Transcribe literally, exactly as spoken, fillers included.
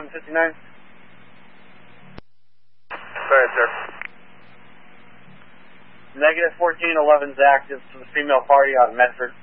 fifty-nine. Go ahead, sir. Negative fourteen eleven is active to the female party out of Medford.